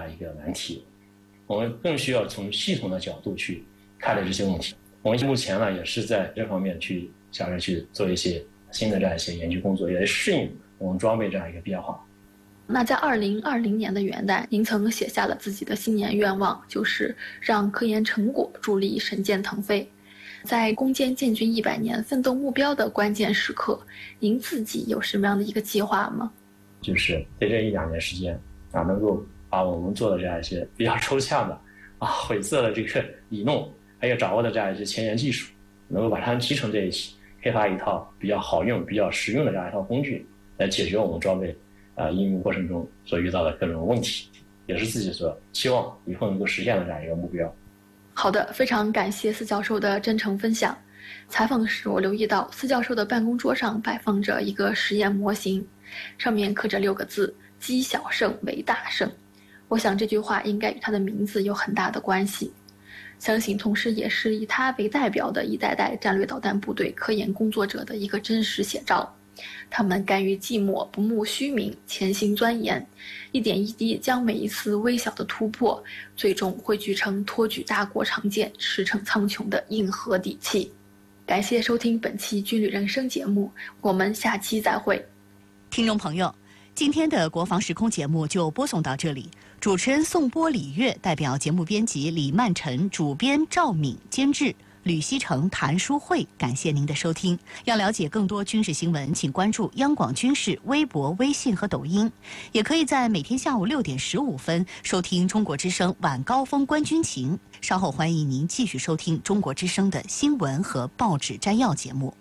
一个难题。我们更需要从系统的角度去看待这些问题。我们目前呢也是在这方面去想着去做一些新的这样一些研究工作，也适应我们装备这样一个变化。 那在2020年的元旦，您曾写下了自己的新年愿望，就是让科研成果助力神剑腾飞。在攻坚建军100年奋斗目标的关键时刻，您自己有什么样的一个计划吗？ 就是在这1-2年时间能够把我们做的这样一些比较抽象的晦涩的这个理论，还有掌握的这样一些前沿技术，能够把它们集成在一起，开发一套比较好用、比较实用的这样一套工具，来解决我们装备应用过程中所遇到的各种问题，也是自己所期望以后能够实现的这样一个目标。 好的，非常感谢司教授的真诚分享。采访时我留意到司教授的办公桌上摆放着一个实验模型，上面刻着6个字：积小胜为大胜。我想这句话应该与他的名字有很大的关系，相信同时也是以他为代表的一代代战略导弹部队科研工作者的一个真实写照。他们甘于寂寞，不慕虚名，潜心钻研，一点一滴将每一次微小的突破最终汇聚成托举大国长剑驰骋苍穹的硬核底气。感谢收听本期军旅人生节目，我们下期再会。 听众朋友，今天的国防时空节目就播送到这里，主持人宋波、李月代表节目编辑李曼晨，主编赵敏，监制吕希成、谭书慧，感谢您的收听。要了解更多军事新闻，请关注央广军事微博、微信和抖音，也可以在每天下午6点15分收听中国之声晚高峰观军情。稍后欢迎您继续收听中国之声的新闻和报纸摘要节目。